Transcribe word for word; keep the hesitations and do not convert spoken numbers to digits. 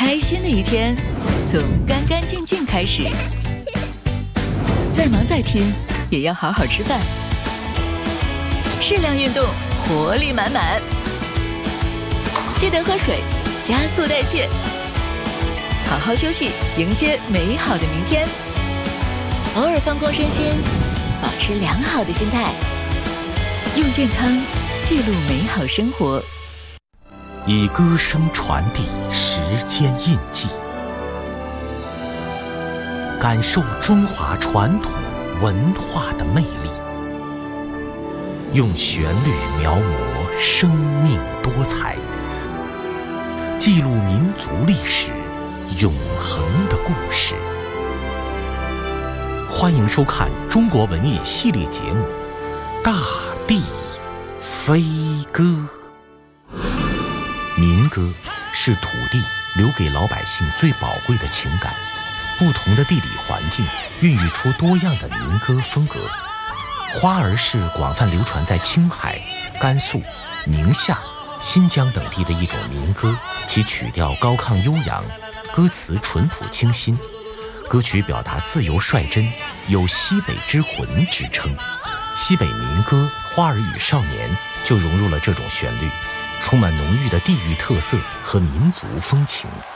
开心的一天从干干净净开始。再忙再拼，也要好好吃饭。适量运动，活力满满。记得喝水，加速代谢。好好休息，迎接美好的明天。偶尔放空身心，保持良好的心态。用健康记录美好生活。 以歌声传递时间印记，感受中华传统文化的魅力，用旋律描摹生命多彩，记录民族历史永恒的故事。欢迎收看中国文艺系列节目《大地飞歌》。民歌是土地留给老百姓最宝贵的情感，不同的地理环境孕育出多样的民歌风格。花儿是广泛流传在青海、甘肃、宁夏、新疆等地的一种民歌，其曲调高亢悠扬，歌词淳朴清新，歌曲表达自由率真，有西北之魂之称。西北民歌《花儿与少年》就融入了这种旋律，充满浓郁的地域特色和民族风情。